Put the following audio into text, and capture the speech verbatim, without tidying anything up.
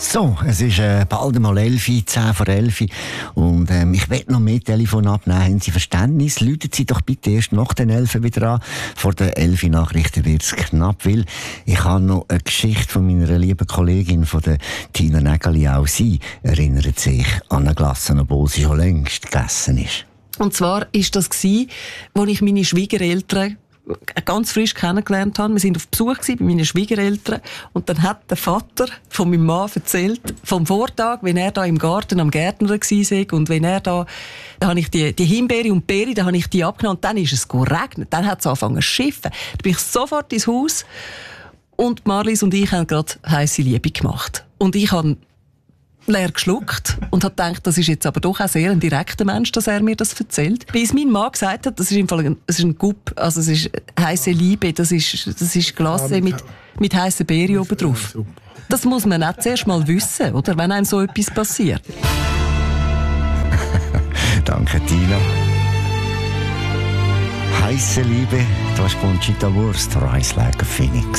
So, es ist äh, bald einmal elf, zehn vor elf und ähm, ich will noch mehr Telefon abnehmen. Haben Sie Verständnis? Läuten Sie doch bitte erst nach den elf wieder an. Vor den elf Nachrichten wird es knapp, weil ich habe noch eine Geschichte von meiner lieben Kollegin, von der Tina Nägeli. Auch sie erinnert sich an eine Glasse, obwohl sie schon längst gegessen ist. Und zwar war das, als ich meine Schwiegereltern ganz frisch kennengelernt habe. Wir waren auf Besuch bei meinen Schwiegereltern und dann hat der Vater von meinem Mann erzählt, vom Vortag, wenn er da im Garten am Gärtner war und wenn er da, da habe ich die, die Himbeere und Beere, da habe ich die abgenommen und dann ist es geregnet, dann hat es angefangen zu schiffen. Da bin ich sofort ins Haus und Marlies und ich haben gerade heisse Liebe gemacht. Und ich habe leer geschluckt und habe gedacht, das ist jetzt aber doch auch sehr ein direkter Mensch, dass er mir das erzählt. Bis mein Mann gesagt hat, das ist im Fall ein, das ist ein Gup, also es ist heisse Liebe, das ist, das ist Glasse mit, mit heissen Beeren oben drauf. Das muss man auch zuerst mal wissen, oder? Wenn einem so etwas passiert. Danke, Tina. Heisse Liebe, das ist Conchita Wurst, Rise Like a Phoenix.